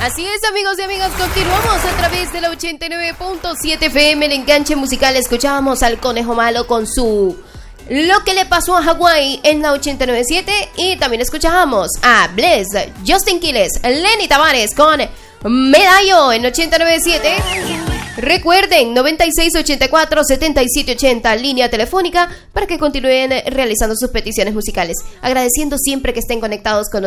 Así es, amigos y amigas, continuamos a través de la 89.7 FM, el enganche musical. Escuchábamos al Conejo Malo con su Lo que le pasó a Hawái en la 89.7 y también escuchábamos a Bless, Justin Quiles, Lenny Tavares con Medallo en 89.7. Recuerden, 9684-7780, línea telefónica, para que continúen realizando sus peticiones musicales. Agradeciendo siempre que estén conectados con nosotros.